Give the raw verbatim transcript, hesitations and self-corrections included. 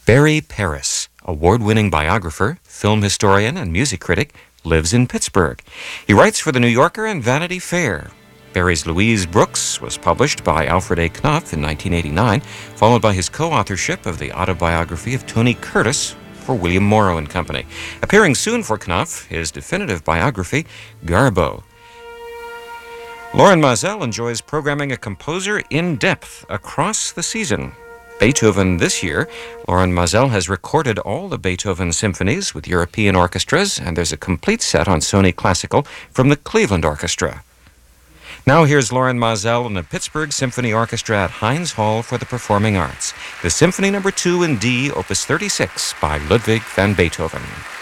Barry Paris, award-winning biographer, film historian, and music critic, lives in Pittsburgh. He writes for The New Yorker and Vanity Fair. Barry's Louise Brooks was published by Alfred A. Knopf in nineteen eighty-nine, followed by his co-authorship of the autobiography of Tony Curtis for William Morrow and Company. Appearing soon for Knopf, his definitive biography, Garbo. Lauren Mazel enjoys programming a composer in depth across the season. Beethoven this year, Lauren Mazel has recorded all the Beethoven symphonies with European orchestras, and there's a complete set on Sony Classical from the Cleveland Orchestra. Now here's Lauren Mazel and the Pittsburgh Symphony Orchestra at Heinz Hall for the Performing Arts. The Symphony Number two in D, Opus thirty-six by Ludwig van Beethoven.